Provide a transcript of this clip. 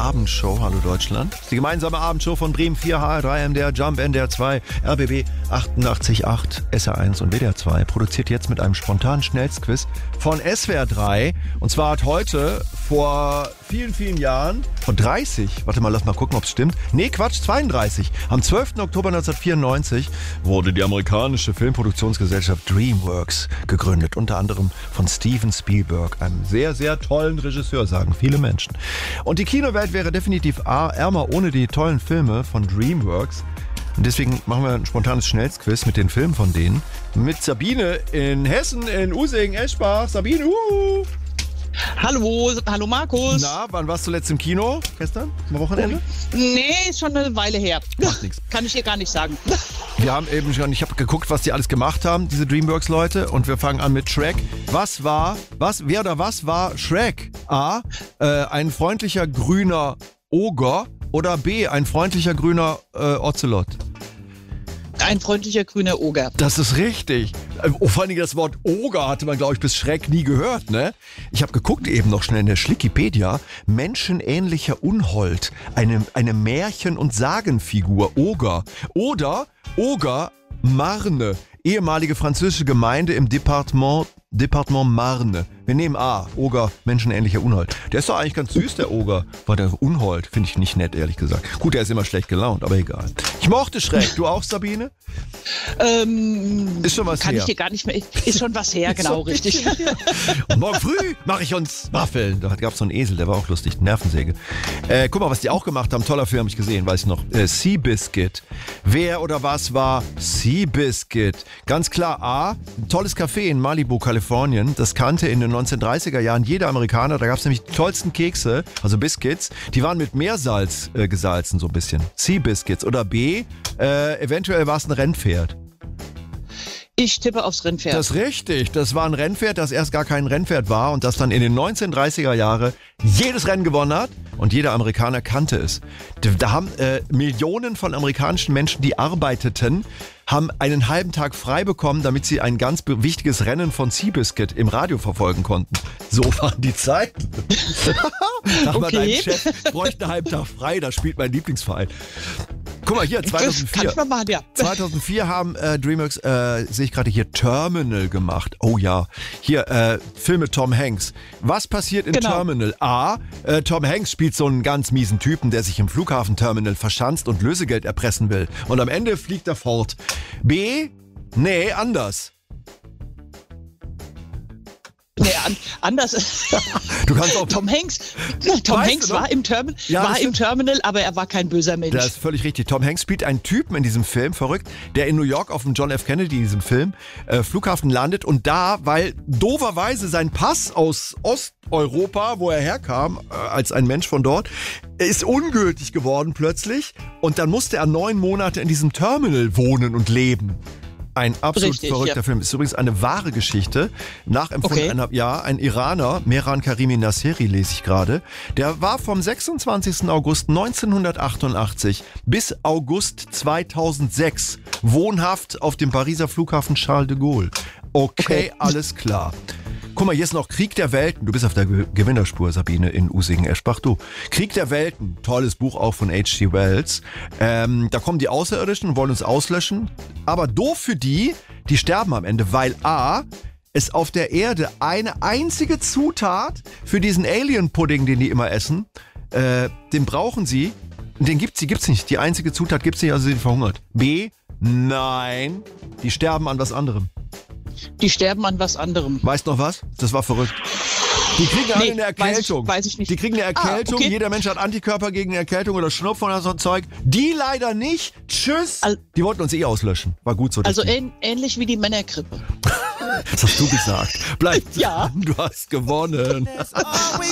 Abendshow. Hallo Deutschland. Die gemeinsame Abendshow von Bremen 4, HR3, MDR, Jump, NDR 2, RBB 88.8, SR1 und WDR 2. Produziert jetzt mit einem spontanen Schnellstquiz von SWR 3. Und zwar hat heute vor vielen, vielen Jahren, vor 30, warte mal, lass mal gucken, ob es stimmt. Nee, Quatsch, 32. Am 12. Oktober 1994 wurde die amerikanische Filmproduktionsgesellschaft DreamWorks gegründet. Unter anderem von Steven Spielberg, einem sehr, sehr tollen Regisseur, sagen viele Menschen. Und die Kinowelt wäre definitiv ärmer ohne die tollen Filme von DreamWorks. Und deswegen machen wir ein spontanes Schnellstquiz mit den Filmen von denen. Mit Sabine in Hessen, in Usingen, Eschbach. Sabine, Hallo Markus. Na, wann warst du zuletzt im Kino? Gestern? Am Wochenende? Nee, ist schon eine Weile her. Macht nichts. Kann ich dir gar nicht sagen. Wir haben eben schon, ich habe geguckt, was die alles gemacht haben, diese DreamWorks-Leute. Und wir fangen an mit Shrek. Was war Shrek? A, ein freundlicher grüner Oger oder B, ein freundlicher grüner Ocelot? Ein freundlicher grüner Oger. Das ist richtig. Vor allem das Wort Oger hatte man, glaube ich, bis Shrek nie gehört, ne? Ich habe geguckt eben noch schnell in der Schlickipedia. Menschenähnlicher Unhold. Eine Märchen- und Sagenfigur. Oger. Oder Oger Marne. Ehemalige französische Gemeinde im Departement Marne. Wir nehmen A, Oger, menschenähnlicher Unhold. Der ist doch eigentlich ganz süß, der Oger. War der Unhold, finde ich nicht nett, ehrlich gesagt. Gut, der ist immer schlecht gelaunt, aber egal. Ich mochte Shrek. Du auch, Sabine? Ist schon was her. Kann ich dir gar nicht mehr. Ist schon was her, genau, richtig. Und morgen früh mache ich uns Waffeln. Da gab es so einen Esel, der war auch lustig. Nervensäge. Guck mal, was die auch gemacht haben. Toller Film, habe ich gesehen, weiß ich noch. Seabiscuit. Wer oder was war Seabiscuit? Ganz klar A, ein tolles Café in Malibu, Kalifornien. Das kannte in den 1930er Jahren jeder Amerikaner. Da gab es nämlich die tollsten Kekse, also Biscuits. Die waren mit Meersalz gesalzen, so ein bisschen. Seabiscuits. Oder B, eventuell war es ein Rennpferd. Ich tippe aufs Rennpferd. Das ist richtig. Das war ein Rennpferd, das erst gar kein Rennpferd war und das dann in den 1930er Jahren jedes Rennen gewonnen hat und jeder Amerikaner kannte es. Da haben Millionen von amerikanischen Menschen, die arbeiteten, haben einen halben Tag frei bekommen, damit sie ein ganz wichtiges Rennen von Seabiscuit im Radio verfolgen konnten. So waren die Zeiten. Sag mal, dein Chef bräuchte einen halben Tag frei, da spielt mein Lieblingsverein. Guck mal hier, 2004. Kann ich mal machen, ja. 2004 haben DreamWorks, sehe ich gerade hier, Terminal gemacht. Oh ja. Hier, Film mit Tom Hanks. Was passiert in Terminal? A, Tom Hanks spielt so einen ganz miesen Typen, der sich im Flughafenterminal verschanzt und Lösegeld erpressen will. Und am Ende fliegt er fort. B, nee, anders. Nee, anders. Du kannst auch Tom Hanks war im Terminal, aber er war kein böser Mensch. Das ist völlig richtig. Tom Hanks spielt einen Typen in diesem Film, verrückt, der in New York auf dem John F. Kennedy, in diesem Film, Flughafen landet und da, weil dooferweise sein Pass aus Osteuropa, wo er herkam, als ein Mensch von dort, ist ungültig geworden plötzlich und dann musste er 9 Monate in diesem Terminal wohnen und leben. Ein absolut verrückter Film. Ist übrigens eine wahre Geschichte. Nachempfunden ein Iraner, Mehran Karimi Nasseri, lese ich gerade. Der war vom 26. August 1988 bis August 2006 wohnhaft auf dem Pariser Flughafen Charles de Gaulle. Okay, alles klar. Guck mal, hier ist noch Krieg der Welten. Du bist auf der Gewinnerspur, Sabine, in Usingen-Eschbach. Du, Krieg der Welten, tolles Buch auch von H.G. Wells. Da kommen die Außerirdischen und wollen uns auslöschen. Aber doof für die sterben am Ende, weil A, es auf der Erde eine einzige Zutat für diesen Alien-Pudding, den die immer essen, den brauchen sie. Den gibt's nicht. Die einzige Zutat gibt's nicht, also sind verhungert. B, nein, die sterben an was anderem. Die sterben an was anderem. Weißt du noch was? Das war verrückt. Die kriegen alle eine Erkältung. Weiß ich nicht. Die kriegen eine Erkältung. Okay. Jeder Mensch hat Antikörper gegen eine Erkältung oder Schnupfen oder so ein Zeug. Die leider nicht. Tschüss. Die wollten uns auslöschen. War gut so. Also ähnlich wie die Männergrippe. Das hast du gesagt. Bleib dran. Du hast gewonnen.